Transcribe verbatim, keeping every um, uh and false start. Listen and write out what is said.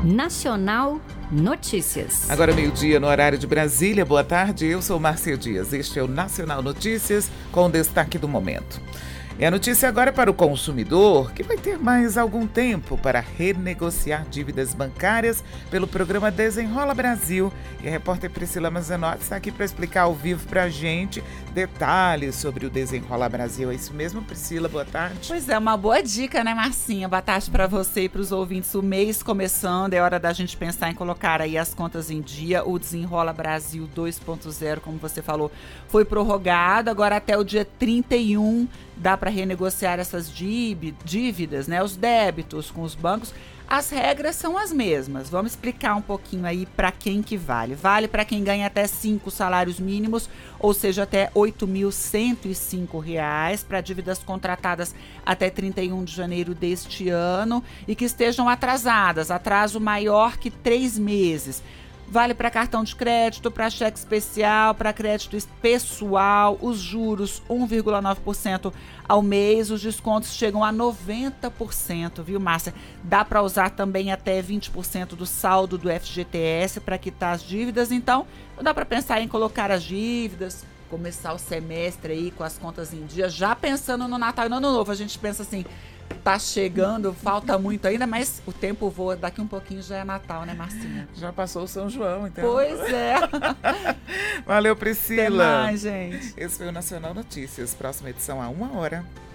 Nacional Notícias. Agora meio-dia no horário de Brasília. Boa tarde, eu sou Márcia Dias. Este é o Nacional Notícias com o destaque do momento. E a notícia agora para o consumidor, que vai ter mais algum tempo para renegociar dívidas bancárias pelo programa Desenrola Brasil. E a repórter Priscila Mazanotti está aqui para explicar ao vivo para a gente detalhes sobre o Desenrola Brasil. É isso mesmo, Priscila? Boa tarde. Pois é, uma boa dica, né, Marcinha? Boa tarde para você e para os ouvintes. O mês começando, é hora da gente pensar em colocar aí as contas em dia. O Desenrola Brasil dois ponto zero, como você falou, foi prorrogado. Agora até o dia trinta e um dá para renegociar essas dívidas, né, os débitos com os bancos. As regras são as mesmas. Vamos explicar um pouquinho aí para quem que vale. Vale para quem ganha até cinco salários mínimos, ou seja, até oito mil cento e cinco reais, para dívidas contratadas até trinta e um de janeiro deste ano e que estejam atrasadas, atraso maior que três meses. Vale para cartão de crédito, para cheque especial, para crédito pessoal, os juros um vírgula nove por cento ao mês, os descontos chegam a noventa por cento, viu, Márcia? Dá para usar também até vinte por cento do saldo do F G T S para quitar as dívidas, então não dá para pensar em colocar as dívidas, começar o semestre aí com as contas em dia, já pensando no Natal e no Ano Novo. A gente pensa assim, tá chegando, falta muito ainda, mas o tempo voa, daqui um pouquinho já é Natal, né, Marcinha? Já passou o São João, então. Pois é. Valeu, Priscila. Até mais, gente. Esse foi o Nacional Notícias. Próxima edição a uma hora.